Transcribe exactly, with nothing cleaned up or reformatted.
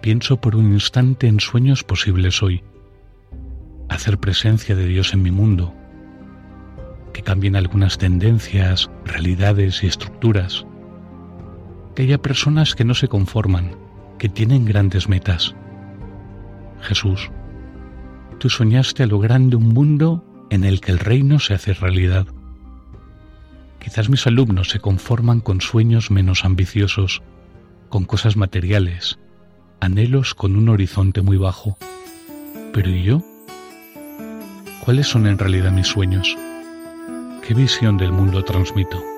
pienso por un instante en sueños posibles hoy. Hacer presencia de Dios en mi mundo, que cambien algunas tendencias, realidades y estructuras, que haya personas que no se conforman, que tienen grandes metas. Jesús, tú soñaste a lo grande un mundo en el que el reino se hace realidad. Quizás mis alumnos se conforman con sueños menos ambiciosos, con cosas materiales, anhelos con un horizonte muy bajo. ¿Pero y yo? ¿Cuáles son en realidad mis sueños? ¿Qué visión del mundo transmito?